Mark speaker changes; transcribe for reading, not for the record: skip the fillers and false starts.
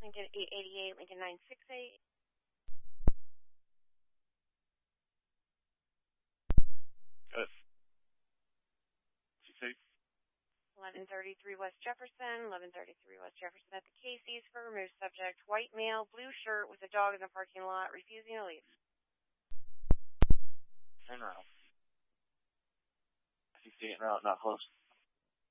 Speaker 1: Lincoln 888, Lincoln 968.
Speaker 2: Good. She safe?
Speaker 1: 1133 West Jefferson, 1133 West Jefferson at the Casey's for removed subject. White male, blue shirt with a dog in the parking lot, refusing to leave.
Speaker 2: Turn around. I see you getting out, not close.